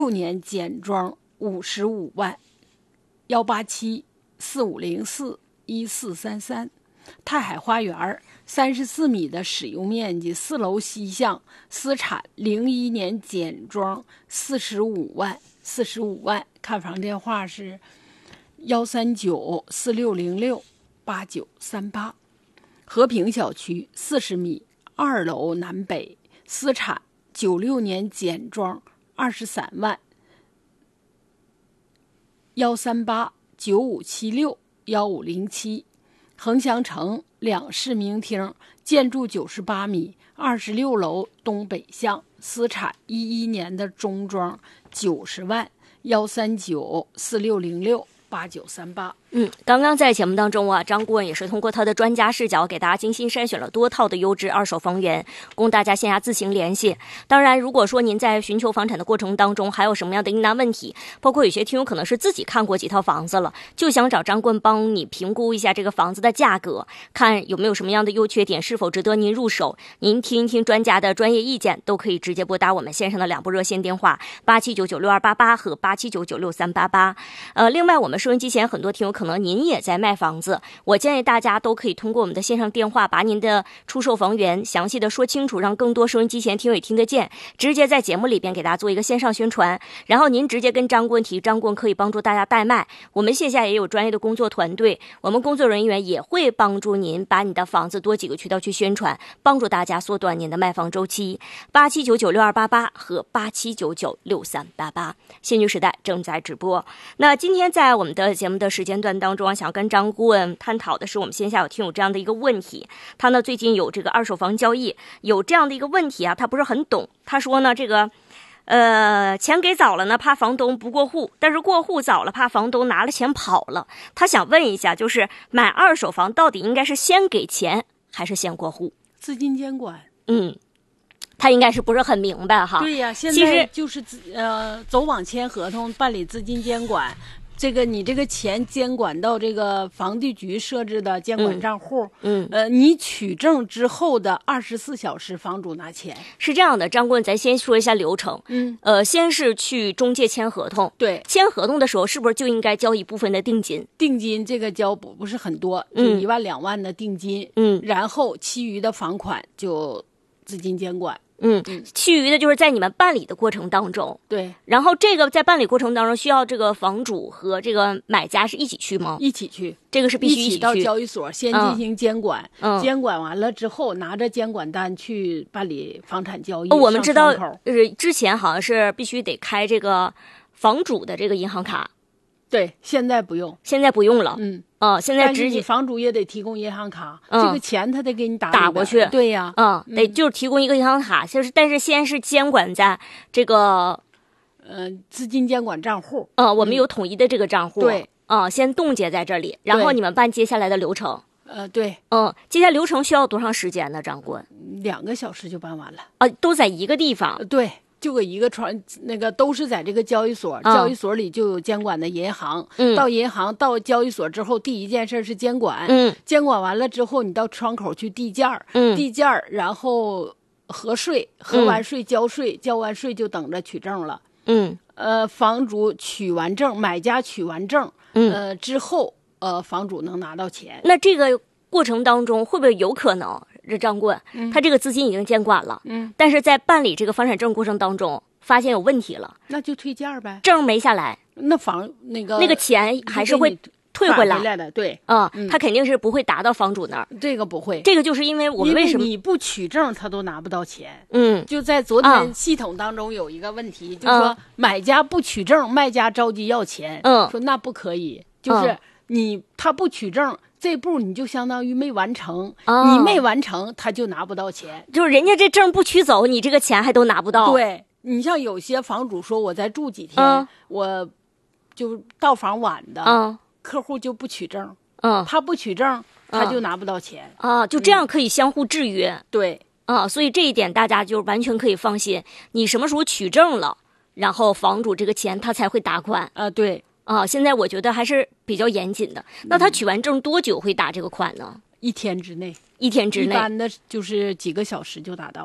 年简装55万，18745041433。太海花园34米的使用面积，4楼西向，私产，01年简装45万。看房电话是13946068938。和平小区40米，2楼南北，私产，96年简装23万，13895761507。恒祥城2室名厅，建筑98米，26楼东北向，私产11年的中装90万，13946068938。 刚刚在节目当中啊，张顾问也是通过他的专家视角给大家精心筛选了多套的优质二手房源，供大家线下自行联系。当然，如果说您在寻求房产的过程当中还有什么样的疑难问题，包括有些听友可能是自己看过几套房子了，就想找张顾问帮你评估一下这个房子的价格，看有没有什么样的优缺点，是否值得您入手，您听一听专家的专业意见，都可以直接拨打我们线上的2部热线电话87996288和87996388。另外我们收音机前很多听友可能您也在卖房子，我建议大家都可以通过我们的线上电话把您的出售房源详细的说清楚，让更多收音机前听友也听得见，直接在节目里边给大家做一个线上宣传，然后您直接跟张顾问提，张顾问可以帮助大家代卖。我们线下也有专业的工作团队，我们工作人员也会帮助您把你的房子多几个渠道去宣传，帮助大家缩短您的卖房周期。87996288和87996388。仙女时代正在直播。那今天在我们的节目的时间段当中，想要跟张顾问探讨的是，我们线下有听友这样的一个问题，他呢最近有这个二手房交易，有这样的一个问题啊，他不是很懂。他说呢，这个钱给早了呢，怕房东不过户，但是过户早了，怕房东拿了钱跑了。他想问一下，就是买二手房到底应该是先给钱还是先过户？ 资金监管。 他应该是不是很明白哈？ 对呀，现在就是走网签合同，办理资金监管。这个你这个钱监管到这个房地局设置的监管账户，你取证之后的24小时，房主拿钱。 是这样的，张顾问，咱先说一下流程。先是去中介签合同。对，签合同的时候是不是就应该交一部分的定金？ 定金这个交不是很多，就1万2万的定金。然后其余的房款就资金监管。 其余的就是在你们办理的过程当中。对，然后这个在办理过程当中需要这个房主和这个买家是一起去吗？ 一起去， 这个是必须一起到交易所先进行监管。监管完了之后，拿着监管单去办理房产交易。 我们知道之前好像是必须得开这个房主的这个银行卡。 对，现在不用， 现在不用了。现在直接房主也得提供银行卡，这个钱他得给你打过去。 对呀， 得就是提供一个银行卡，但是先是监管在这个资金监管账户。 我们有统一的这个账户。对，先冻结在这里，然后你们办接下来的流程。 对， 接下来流程需要多长时间呢？张顾问 ？2个小时就办完了。 都在一个地方。 对。就个一个那个都是在这个交易所，交易所里就有监管的银行。到银行到交易所之后，第一件事是监管。监管完了之后，你到窗口去递件儿。递件儿，然后核税，核完税交税，交完税就等着取证了。房主取完证，买家取完证，之后房主能拿到钱。 那这个过程当中会不会有可能？这张顾问，他这个资金已经监管了，但是在办理这个房产证过程当中发现有问题了， 那就退件呗， 证没下来， 那那个钱还是会退回来的。对， 他肯定是不会达到房主那儿， 这个不会， 这个就是因为我们为什么你不取证他都拿不到钱。就在昨天系统当中有一个问题，就是说买家不取证，卖家着急要钱，说那不可以，就是他不取证。这步你就相当于没完成，你没完成，他就拿不到钱。 就是人家这证不取走，你这个钱还都拿不到。 对，你像有些房主说我再住几天，我就到房晚的，客户就不取证，他不取证，他就拿不到钱。 就这样可以相互制约。 对， 所以这一点大家就完全可以放心。你什么时候取证了，然后房主这个钱他才会打款。 对。 现在我觉得还是比较严谨的。那他取完证多久会打这个款呢？ 1天之内。 1天之内， 一般的就是几个小时就打到了。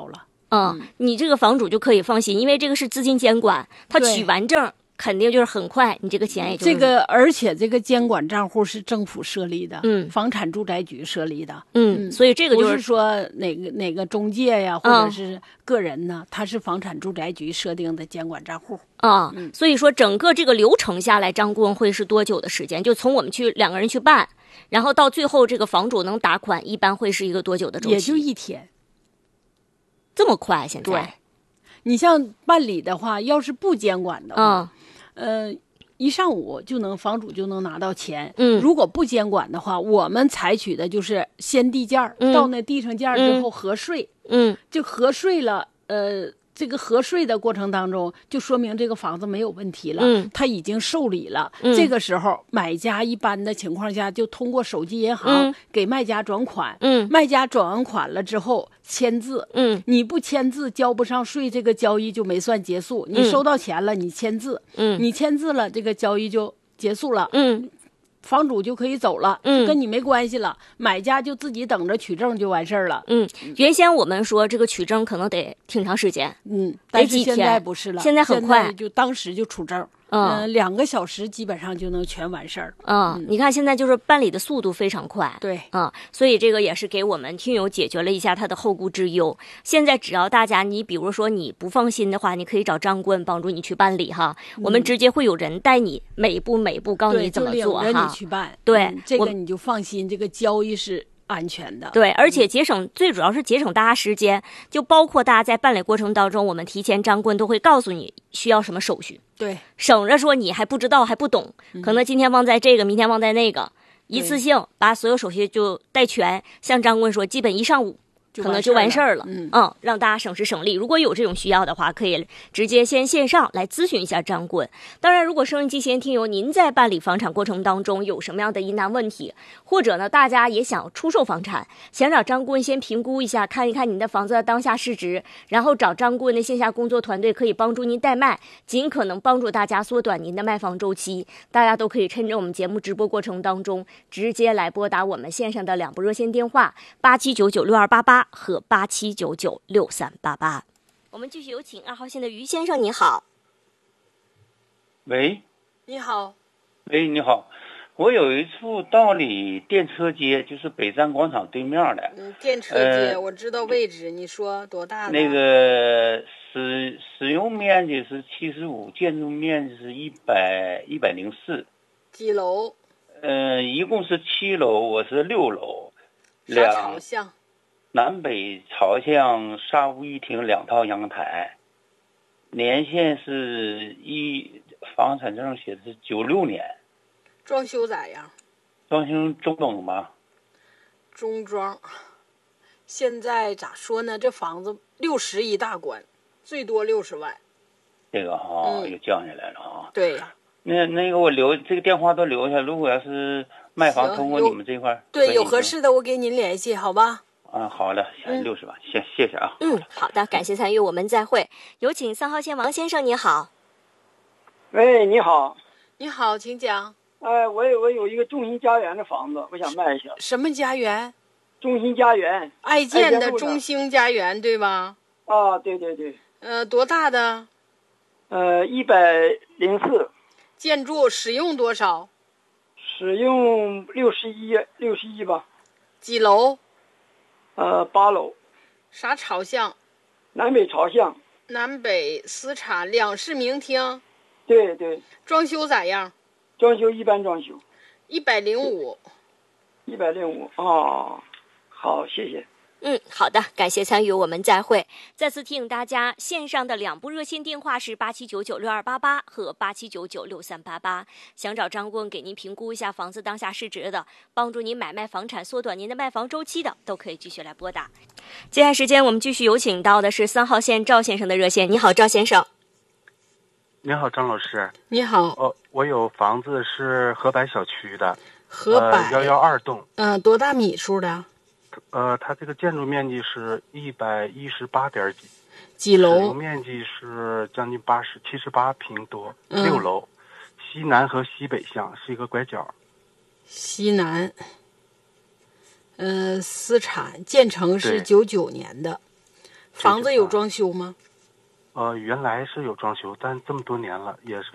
你这个房主就可以放心，因为这个是资金监管，他取完证肯定就是很快，你这个钱也就是这个，而且这个监管账户是政府设立的，房产住宅局设立的， 所以这个就是不是说哪个中介呀，或者是个人呢，它是房产住宅局设定的监管账户所以说整个这个流程下来，张顾问会是多久的时间？就从我们两个人去办，然后到最后这个房主能打款，一般会是一个多久的周期？ 也就1天， 这么快？现在对，你像办理的话，要是不监管的话，一上午房主就能拿到钱。如果不监管的话，我们采取的就是先递件到那递上件之后核税。就核税了。这个核税的过程当中，就说明这个房子没有问题了，他已经受理了。这个时候，买家一般的情况下就通过手机银行给卖家转款。卖家转完款了之后签字。你不签字交不上税，这个交易就没算结束。你收到钱了，你签字。你签字了，这个交易就结束了。房主就可以走了，跟你没关系了，买家就自己等着取证就完事儿了。 原先我们说这个取证可能得挺长时间， 但是现在不是了， 现在很快， 就当时就出证。2个小时基本上就能全完事儿。 你看现在就是办理的速度非常快。 对， 所以这个也是给我们听友解决了一下他的后顾之忧。现在只要大家你比如说你不放心的话，你可以找张顾问帮助你去办理哈。我们直接会有人带你每一步告诉你怎么做哈。 领着你去办。 对， 这个你就放心，这个交易是安全的。 对，而且最主要是节省大家时间，就包括大家在办理过程当中，我们提前张顾问都会告诉你需要什么手续。 对， 省着说你还不知道还不懂，可能今天忘在这个，明天忘在那个，一次性把所有手续就带全。像张顾问说，基本一上午可能就完事儿了。让大家省时省力。如果有这种需要的话，可以直接先线上来咨询一下张顾问。当然，如果收音机前听友您在办理房产过程当中有什么样的疑难问题，或者呢大家也想出售房产，想找张顾问先评估一下，看一看您的房子的当下市值，然后找张顾问的线下工作团队可以帮助您代卖，尽可能帮助大家缩短您的卖房周期。大家都可以趁着我们节目直播过程当中，直接来拨打我们线上的2部热线电话87996288和87996388。我们继续有请2号线的于先生，你好。 喂， 你好。 喂，你好，我有一处道里电车街，就是北站广场对面的。 电车街，我知道位置，你说多大的？ 那个使用面积是75，建筑面积是104。 几楼？ 一共是7楼，我是6楼。 啥朝向？ 南北朝向，沙屋一厅，2套阳台。年限是房产证写的是96年。 装修咋样？ 装修中等吧。 中装。现在咋说呢？这房子60一大关，最多60万。 这个又降下来了啊。 对呀。 那个我这个电话都留下，如果要是卖房通过你们这块， 对，有合适的我给您联系，好吧？ 好的，60万，谢谢啊。 好的，感谢参与，我们再会。有请3号线王先生，你好。 喂，你好。 你好，请讲。 我有一个中心家园的房子，我想卖一下。 什么家园？ 中心家园。 爱建的中兴家园，对吧？ 对。 多大的 ？104。 建筑使用多少？ 使用61吧。 几楼 ？8楼。 啥朝向？ 南北朝向。 南北私产2室明厅。 对。 装修咋样？ 装修一般装修。 105。 105。好，谢谢。 好的，感谢参与，我们再会。再次提醒大家，线上的2部热线电话是87996288和87996388。想找张顾问给您评估一下房子当下市值的，帮助您买卖房产，缩短您的卖房周期的，都可以继续来拨打。接下来时间，我们继续有请到的是3号线赵先生的热线。你好，赵先生。 你好，张老师。 你好。 我有房子是河柏小区的。 河柏 112栋。 多大米数的？ 它这个建筑面积是118点几。 几楼？ 使用面积是将近78平多，6楼，西南和西北向，是一个拐角。 西南。私产，建成是99年的。 房子有装修吗？ 原来是有装修，但这么多年了，也是